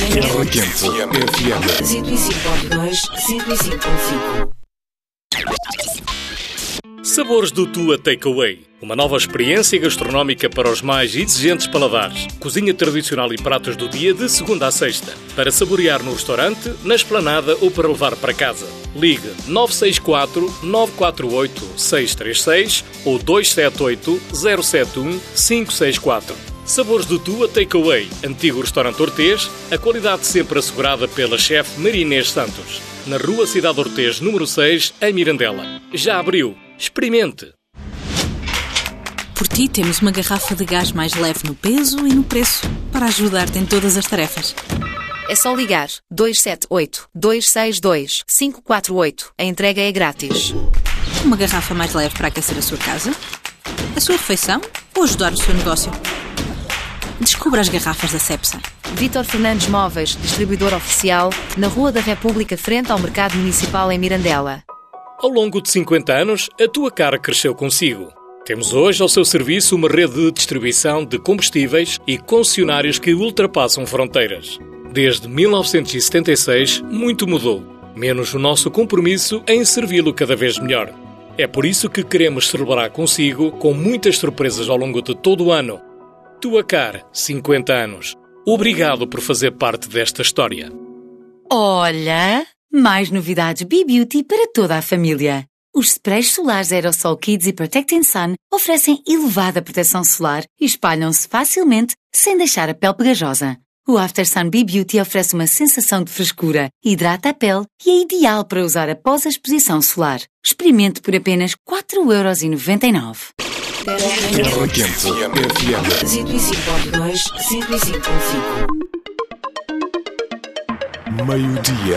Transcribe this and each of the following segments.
R-Quente FM 105.2, 105.5. Sabores do Tua Takeaway. Uma nova experiência gastronómica para os mais exigentes paladares. Cozinha tradicional e pratos do dia de segunda a sexta. Para saborear no restaurante, na esplanada ou para levar para casa. Ligue 964-948-636 ou 278-071-564. Sabores do Tua Takeaway. Antigo restaurante Ortês. A qualidade sempre assegurada pela chefe Maria Inês Santos. Na Rua Cidade Ortês, número 6, em Mirandela. Já abriu. Experimente! Por ti temos uma garrafa de gás mais leve no peso e no preço para ajudar-te em todas as tarefas. É só ligar 278-262-548. A entrega é grátis. Uma garrafa mais leve para aquecer a sua casa, a sua refeição ou ajudar o seu negócio. Descubra as garrafas da Cepsa. Vítor Fernandes Móveis, distribuidor oficial, na Rua da República, frente ao Mercado Municipal em Mirandela. Ao longo de 50 anos, a tua cara cresceu consigo. Temos hoje ao seu serviço uma rede de distribuição de combustíveis e concessionários que ultrapassam fronteiras. Desde 1976, muito mudou, menos o nosso compromisso em servi-lo cada vez melhor. É por isso que queremos celebrar consigo com muitas surpresas ao longo de todo o ano. Tua Car, 50 anos. Obrigado por fazer parte desta história. Olha, mais novidades B-Beauty para toda a família. Os sprays solares Aerosol Kids e Protect Sun oferecem elevada proteção solar e espalham-se facilmente sem deixar a pele pegajosa. O After Sun B-Beauty oferece uma sensação de frescura, hidrata a pele e é ideal para usar após a exposição solar. Experimente por apenas 4,99€. R-Quente FM 105.2, 105.5. Meio-dia.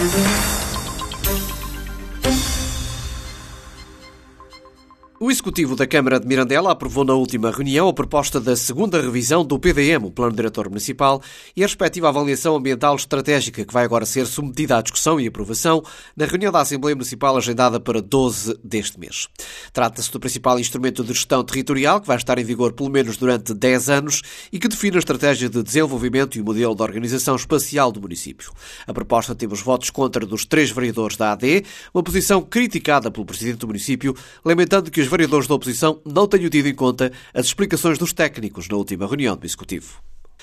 O Executivo da Câmara de Mirandela aprovou na última reunião a proposta da segunda revisão do PDM, o Plano Diretor Municipal, e a respectiva avaliação ambiental estratégica, que vai agora ser submetida à discussão e aprovação na reunião da Assembleia Municipal agendada para 12 deste mês. Trata-se do principal instrumento de gestão territorial, que vai estar em vigor pelo menos durante 10 anos e que define a estratégia de desenvolvimento e o modelo de organização espacial do município. A proposta teve os votos contra dos 3 vereadores da AD, uma posição criticada pelo Presidente do município, lamentando que os vereadores da oposição não tenham tido em conta as explicações dos técnicos na última reunião do Executivo.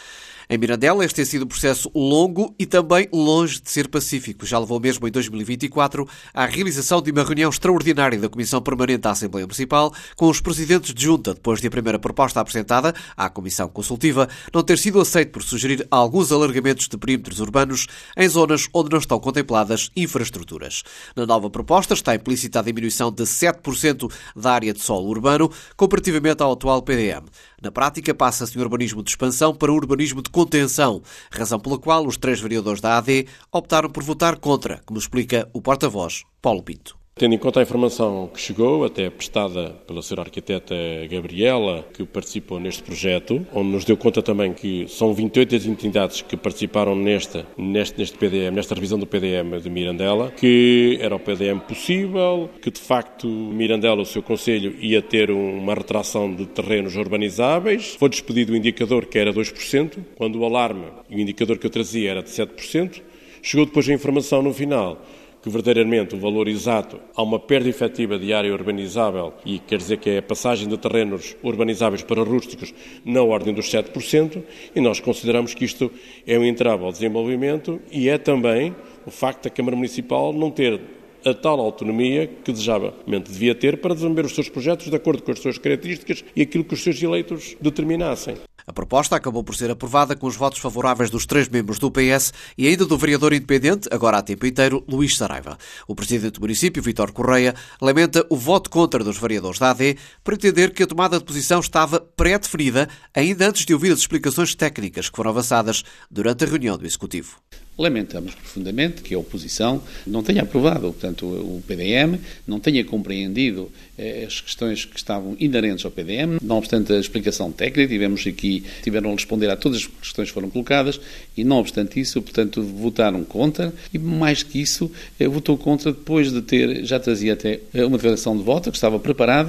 Em Mirandela, este tem sido um processo longo e também longe de ser pacífico. Já levou mesmo em 2024 à realização de uma reunião extraordinária da Comissão Permanente da Assembleia Municipal com os presidentes de junta, depois de a primeira proposta apresentada à Comissão Consultiva não ter sido aceite por sugerir alguns alargamentos de perímetros urbanos em zonas onde não estão contempladas infraestruturas. Na nova proposta está implícita a diminuição de 7% da área de solo urbano comparativamente ao atual PDM. Na prática, passa-se de um urbanismo de expansão para um urbanismo de contenção, razão pela qual os 3 vereadores da AD optaram por votar contra, como explica o porta-voz Paulo Pinto. Tendo em conta a informação que chegou, até prestada pela Sra. Arquiteta Gabriela, que participou neste projeto, onde nos deu conta também que são 28 as entidades que participaram neste PDM, nesta revisão do PDM de Mirandela, que era o PDM possível, que de facto Mirandela, o seu Conselho, ia ter uma retração de terrenos urbanizáveis. Foi despedido o indicador que era 2%, quando o alarme e o indicador que eu trazia era de 7%. Chegou depois a informação no final que verdadeiramente o valor exato há uma perda efetiva de área urbanizável e quer dizer que é a passagem de terrenos urbanizáveis para rústicos na ordem dos 7%, e nós consideramos que isto é um entrave ao desenvolvimento e é também o facto da Câmara Municipal não ter a tal autonomia que desejadamente devia ter para desenvolver os seus projetos de acordo com as suas características e aquilo que os seus eleitos determinassem. A proposta acabou por ser aprovada com os votos favoráveis dos 3 membros do PS e ainda do vereador independente, agora a tempo inteiro, Luís Saraiva. O presidente do município, Vítor Correia, lamenta o voto contra dos vereadores da AD por entender que a tomada de posição estava pré-definida ainda antes de ouvir as explicações técnicas que foram avançadas durante a reunião do Executivo. Lamentamos profundamente que a oposição não tenha aprovado, portanto, o PDM, não tenha compreendido as questões que estavam inerentes ao PDM. Não obstante a explicação técnica, tiveram a responder a todas as questões que foram colocadas e, não obstante isso, portanto, votaram contra e, mais que isso, votou contra depois de já trazia até uma declaração de voto que estava preparada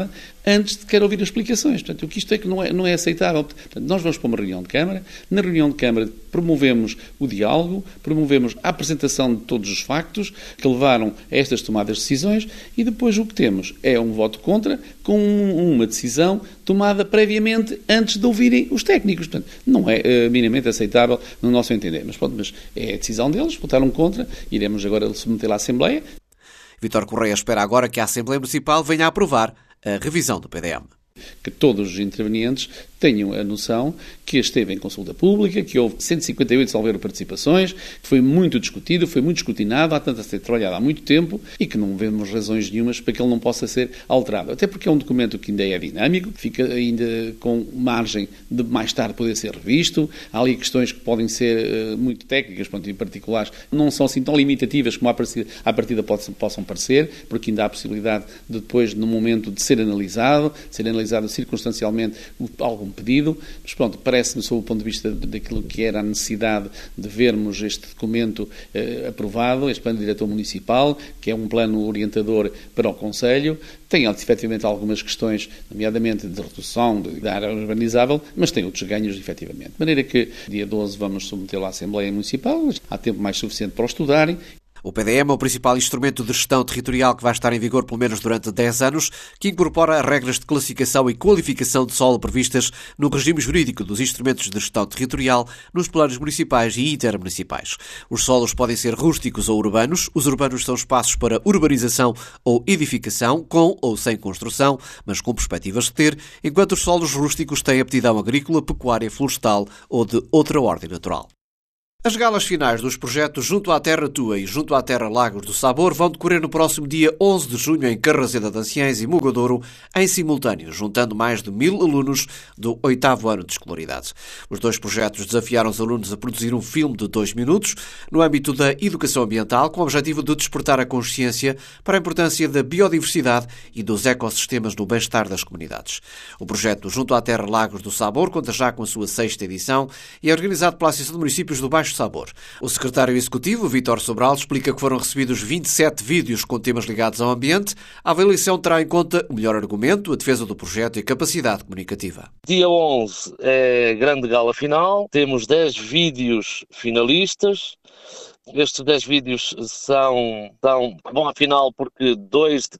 antes de querer ouvir as explicações. Portanto, o que isto é que não é aceitável. Portanto, nós vamos para uma reunião de Câmara, na reunião de Câmara promovemos o diálogo, promovemos a apresentação de todos os factos que levaram a estas tomadas de decisões e depois o que temos é um voto contra com uma decisão tomada previamente antes de ouvirem os técnicos. Portanto, não é minimamente aceitável no nosso entender. Mas é a decisão deles, votaram contra, iremos agora submeter à Assembleia. Vítor Correia espera agora que a Assembleia Municipal venha a aprovar a revisão do PDM. Que todos os intervenientes tenham a noção que esteve em consulta pública, que houve 158 salveiro participações, que foi muito discutido, foi muito escrutinado, há tanto a ser trabalhado há muito tempo e que não vemos razões nenhumas para que ele não possa ser alterado. Até porque é um documento que ainda é dinâmico, que fica ainda com margem de mais tarde poder ser revisto. Há ali questões que podem ser muito técnicas, em particulares, não são assim tão limitativas como à partida possam parecer, porque ainda há a possibilidade de depois, no momento de ser analisado circunstancialmente algum pedido, mas pronto, parece-me, sob o ponto de vista daquilo que era a necessidade de vermos este documento aprovado, este plano diretor municipal, que é um plano orientador para o Conselho, tem efetivamente algumas questões, nomeadamente de redução da área urbanizável, mas tem outros ganhos, efetivamente. De maneira que, dia 12, vamos submetê-lo à Assembleia Municipal, há tempo mais suficiente para o estudarem. O PDM é o principal instrumento de gestão territorial que vai estar em vigor pelo menos durante 10 anos, que incorpora regras de classificação e qualificação de solo previstas no regime jurídico dos instrumentos de gestão territorial nos planos municipais e intermunicipais. Os solos podem ser rústicos ou urbanos. Os urbanos são espaços para urbanização ou edificação, com ou sem construção, mas com perspectivas de ter, enquanto os solos rústicos têm aptidão agrícola, pecuária, florestal ou de outra ordem natural. As galas finais dos projetos Junto à Terra Tua e Junto à Terra Lagos do Sabor vão decorrer no próximo dia 11 de junho em Carraseda de Anciães e Mugadouro, em simultâneo, juntando mais de 1000 alunos do 8º ano de escolaridade. Os dois projetos desafiaram os alunos a produzir um filme de 2 minutos no âmbito da educação ambiental, com o objetivo de despertar a consciência para a importância da biodiversidade e dos ecossistemas no bem-estar das comunidades. O projeto Junto à Terra Lagos do Sabor conta já com a sua 6ª edição e é organizado pela Associação de Municípios do Baixo Sabor. O secretário executivo, Vítor Sobral, explica que foram recebidos 27 vídeos com temas ligados ao ambiente. A avaliação terá em conta o melhor argumento, a defesa do projeto e a capacidade comunicativa. Dia 11 é grande gala final, temos 10 vídeos finalistas. Estes 10 vídeos são bom à final porque dois de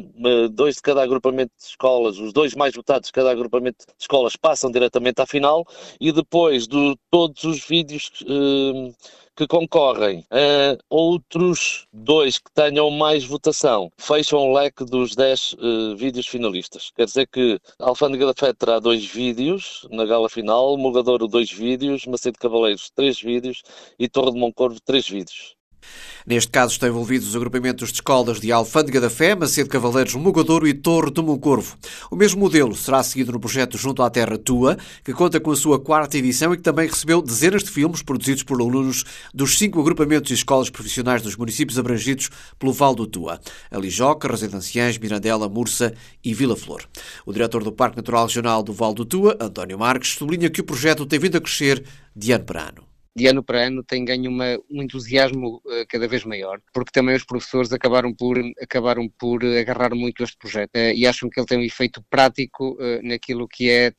cada agrupamento de escolas, os 2 mais votados de cada agrupamento de escolas passam diretamente à final e depois de todos os vídeos que concorrem, outros 2 que tenham mais votação fecham o leque dos 10 vídeos finalistas. Quer dizer que a Alfândega da Fé terá 2 vídeos na gala final, Mugadouro 2 vídeos, Macedo de Cavaleiros 3 vídeos e Torre de Moncorvo 3 vídeos. Neste caso estão envolvidos os agrupamentos de escolas de Alfândega da Fé, Macedo de Cavaleiros, Mugadouro e Torre de Moncorvo. O mesmo modelo será seguido no projeto Junto à Terra Tua, que conta com a sua 4ª edição e que também recebeu dezenas de filmes produzidos por alunos dos 5 agrupamentos e escolas profissionais dos municípios abrangidos pelo Vale do Tua: Alijó, Carraseda de Anciães, Mirandela, Mursa e Vila Flor. O diretor do Parque Natural Regional do Vale do Tua, António Marques, sublinha que o projeto tem vindo a crescer de ano para ano. De ano para ano tem ganho um entusiasmo cada vez maior, porque também os professores acabaram por agarrar muito este projeto e acham que ele tem um efeito prático naquilo que é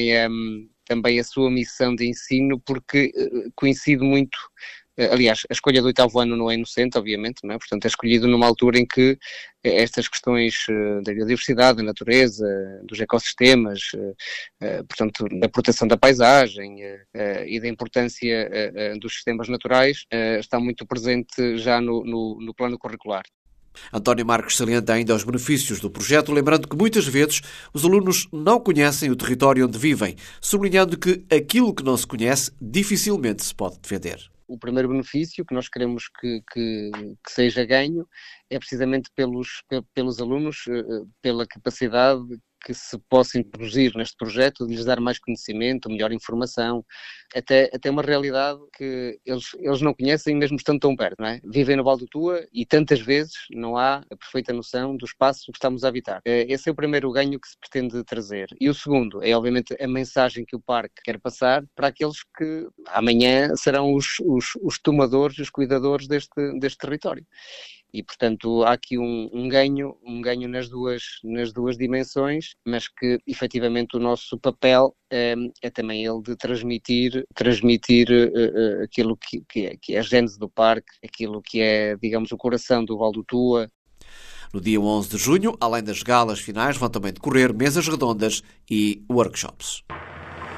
também a sua missão de ensino, porque coincide muito. Aliás, a escolha do 8º ano não é inocente, obviamente, não é? Portanto, é escolhido numa altura em que estas questões da biodiversidade, da natureza, dos ecossistemas, portanto, da proteção da paisagem e da importância dos sistemas naturais está muito presente já no plano curricular. António Marques salienta ainda os benefícios do projeto, lembrando que muitas vezes os alunos não conhecem o território onde vivem, sublinhando que aquilo que não se conhece dificilmente se pode defender. O primeiro benefício que nós queremos que seja ganho é precisamente pelos alunos, pela capacidade que se possa introduzir neste projeto, de lhes dar mais conhecimento, melhor informação, até uma realidade que eles não conhecem mesmo estando tão perto, não é? Vivem no Vale do Tua e tantas vezes não há a perfeita noção do espaço que estamos a habitar. Esse é o primeiro ganho que se pretende trazer. E o segundo é, obviamente, a mensagem que o parque quer passar para aqueles que amanhã serão os tomadores e os cuidadores deste território. E, portanto, há aqui um ganho nas duas dimensões mas que efetivamente o nosso papel é também ele de transmitir aquilo que é a gênese do parque, aquilo que é, digamos, o coração do Val do Tua. No dia 11 de junho, além das galas finais, vão também decorrer mesas redondas e workshops.